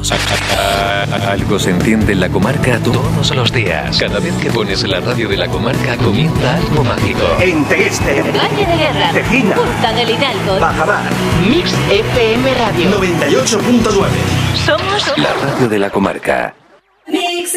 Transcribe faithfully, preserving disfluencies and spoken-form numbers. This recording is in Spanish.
Algo se entiende en la comarca todos los días. Cada vez que pones la radio de la comarca comienza algo mágico. En Tegueste, Valle de Guerra, Tejina, Punta del Hidalgo, Bajamar, Mix F M Radio noventa y ocho punto nueve. somos La radio de la comarca.